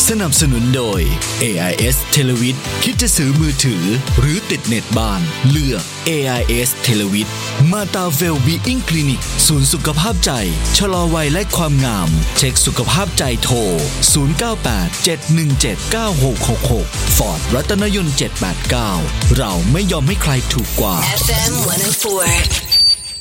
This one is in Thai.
สนับสนุนโดย AIS Televid คิดจะซื้อมือถือหรือติดเน็ตบ้านเลือก AIS Televid มาตาเวลบีอิงคลินิกศูนย์สุขภาพใจชะลอวัยและความงามเช็คสุขภาพใจโทร0987179666 Ford รัตนยนต์789เราไม่ยอมให้ใครถูกกว่า FM 104